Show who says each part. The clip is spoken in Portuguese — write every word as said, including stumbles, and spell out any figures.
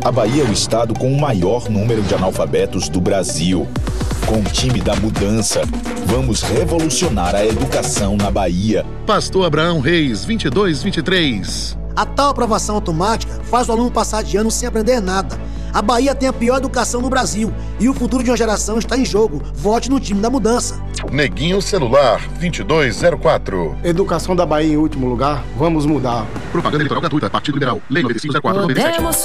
Speaker 1: A Bahia é o estado com o maior número de analfabetos do Brasil. Com o time da mudança, vamos revolucionar a educação na Bahia.
Speaker 2: Pastor Abraão Reis, vinte e dois vinte e três.
Speaker 3: A tal aprovação automática faz o aluno passar de ano sem aprender nada. A Bahia tem a pior educação no Brasil e o futuro de uma geração está em jogo. Vote no time da mudança.
Speaker 2: Neguinho Celular, vinte e dois zero quatro.
Speaker 4: Educação da Bahia em último lugar, vamos mudar.
Speaker 2: Propaganda eleitoral gratuita, Partido Liberal, Lei nove cinco zero quatro.